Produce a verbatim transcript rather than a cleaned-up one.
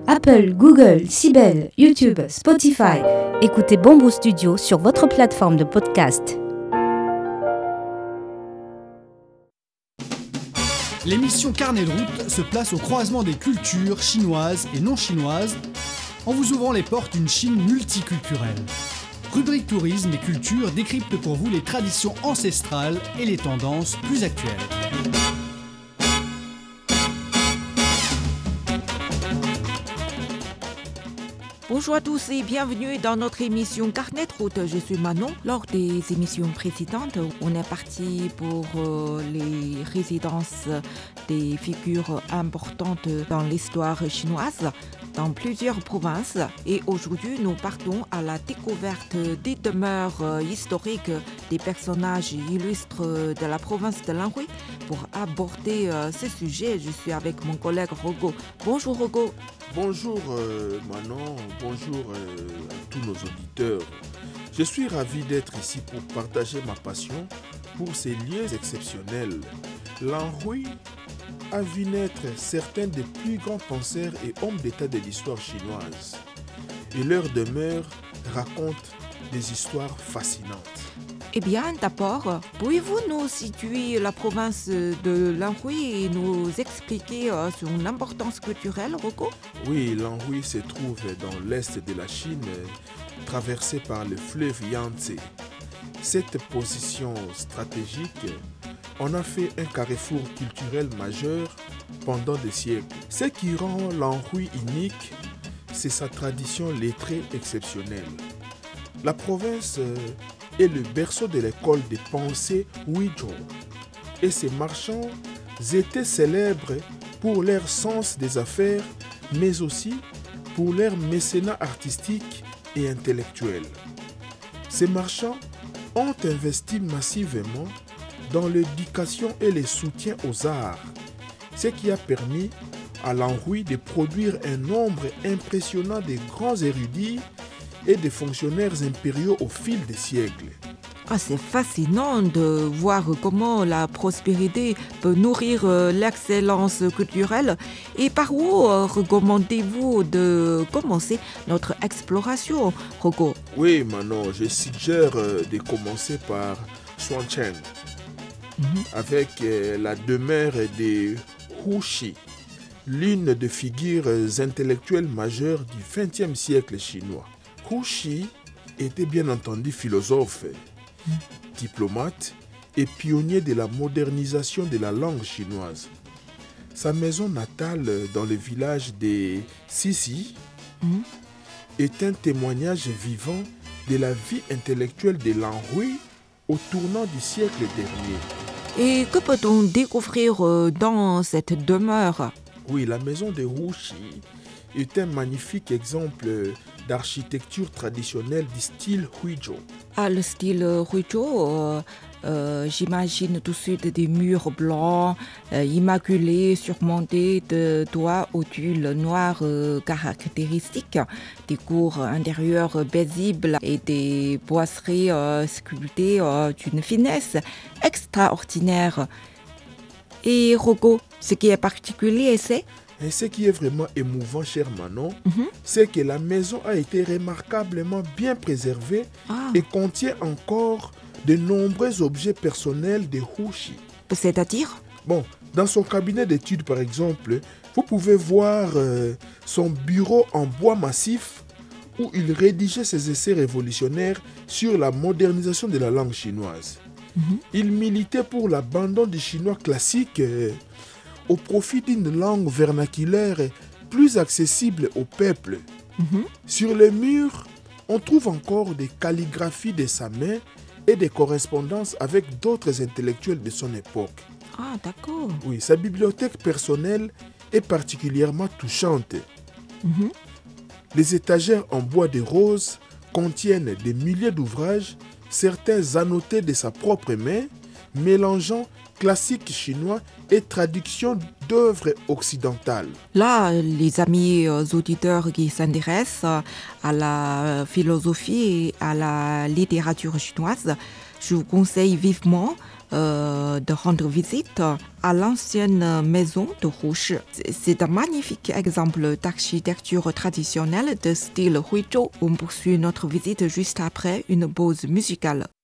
Apple, Google, Sibel, YouTube, Spotify. Écoutez Bamboo Studio sur votre plateforme de podcast. L'émission Carnet de route se place au croisement des cultures chinoises et non chinoises en vous ouvrant les portes d'une Chine multiculturelle. Rubrique tourisme et culture décrypte pour vous les traditions ancestrales et les tendances plus actuelles. Bonjour à tous et bienvenue dans notre émission Carnet de route. Je suis Manon. Lors des émissions précédentes, on est parti pour euh, les résidences des figures importantes dans l'histoire chinoise dans plusieurs provinces. Et aujourd'hui, nous partons à la découverte des demeures euh, historiques des personnages illustres de la province de l'Anhui. Pour aborder euh, ce sujet, je suis avec mon collègue Rogo. Bonjour Rogo. Bonjour euh, Manon, bonjour euh, à tous nos auditeurs. Je suis ravi d'être ici pour partager ma passion pour ces lieux exceptionnels. L'Anhui a vu naître certains des plus grands penseurs et hommes d'État de l'histoire chinoise. Et leurs demeures racontent des histoires fascinantes. Eh bien, d'abord, pouvez-vous nous situer la province de l'Anhui et nous expliquer euh, son importance culturelle, Rocco ? Oui, l'Anhui se trouve dans l'est de la Chine, traversée par le fleuve Yangtze. Cette position stratégique en a fait un carrefour culturel majeur pendant des siècles. Ce qui rend l'Anhui unique, c'est sa tradition lettrée exceptionnelle. La province est le berceau de l'école des pensées Huizhou et ses marchands étaient célèbres pour leur sens des affaires, mais aussi pour leur mécénat artistique et intellectuel. Ces marchands ont investi massivement dans l'éducation et le soutien aux arts, ce qui a permis à l'Anhui de produire un nombre impressionnant de grands érudits et des fonctionnaires impériaux au fil des siècles. Ah, c'est fascinant de voir comment la prospérité peut nourrir l'excellence culturelle. Et par où recommandez-vous de commencer notre exploration, Rocco ? Oui, Manon, je suggère de commencer par Shuangcheng, mm-hmm. avec la demeure de Huxi, l'une des figures intellectuelles majeures du vingtième siècle chinois. Huxi était bien entendu philosophe, diplomate et pionnier de la modernisation de la langue chinoise. Sa maison natale dans le village de Xixi mmh. est un témoignage vivant de la vie intellectuelle de l'Anhui au tournant du siècle dernier. Et que peut-on découvrir dans cette demeure ? Oui, la maison de Huxi est un magnifique exemple d'architecture traditionnelle du style Huizhou. Ah, le style Huizhou, euh, euh, j'imagine tout de suite des murs blancs, euh, immaculés, surmontés de toits aux tuiles noires euh, caractéristiques, des cours intérieures paisibles et des boiseries euh, sculptées euh, d'une finesse extraordinaire. Et Rocco, ce qui est particulier, c'est Et ce qui est vraiment émouvant, cher Manon, mm-hmm. c'est que la maison a été remarquablement bien préservée ah. et contient encore de nombreux objets personnels de Huxi. C'est-à-dire ? Bon, dans son cabinet d'études, par exemple, vous pouvez voir euh, son bureau en bois massif où il rédigeait ses essais révolutionnaires sur la modernisation de la langue chinoise. Mm-hmm. Il militait pour l'abandon du chinois classique euh, au profit d'une langue vernaculaire plus accessible au peuple. Mm-hmm. Sur les murs, on trouve encore des calligraphies de sa main et des correspondances avec d'autres intellectuels de son époque. Ah, d'accord. Oui, sa bibliothèque personnelle est particulièrement touchante. Mm-hmm. Les étagères en bois de rose contiennent des milliers d'ouvrages, certains annotés de sa propre main, mélangeant classique chinois et traduction d'œuvres occidentales. Là, les amis auditeurs qui s'intéressent à la philosophie et à la littérature chinoise, je vous conseille vivement euh, de rendre visite à l'ancienne maison de Hushi. C'est un magnifique exemple d'architecture traditionnelle de style Huizhou. On poursuit notre visite juste après une pause musicale.